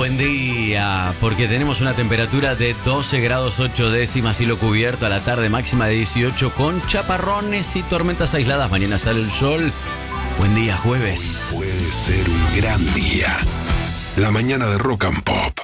Buen día, porque tenemos una temperatura de 12 grados 8 décimas, cielo cubierto a la tarde, máxima de 18 con chaparrones y tormentas aisladas. Mañana sale el sol. Buen día, jueves. Puede ser un gran día. La mañana de Rock and Pop.